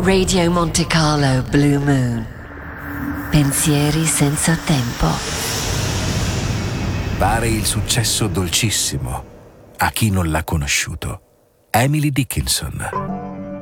Radio Monte Carlo Blue Moon. Pensieri senza tempo. Pare il successo dolcissimo a chi non l'ha conosciuto. Emily Dickinson.